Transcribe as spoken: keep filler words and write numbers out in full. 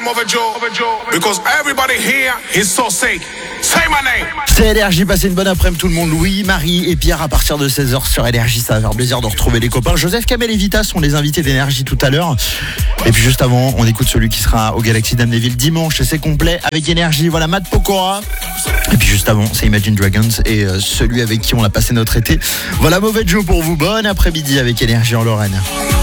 Mother Joe, because everybody here is so sick. Say my name. C'est Énergie, passez une bonne après-midi tout le monde. Louis, Marie et Pierre à partir de seize heures sur Énergie. Ça va faire plaisir de retrouver les copains. Joseph, Kamel et Vita sont les invités d'Énergie tout à l'heure. Et puis juste avant, on écoute celui qui sera au Galaxy d'Amnéville dimanche et c'est complet avec Énergie. Voilà, Matt Pokora. Et puis juste avant, c'est Imagine Dragons et euh, celui avec qui on a passé notre été. Voilà, Mauvais Joe pour vous. Bon après-midi avec Énergie en Lorraine.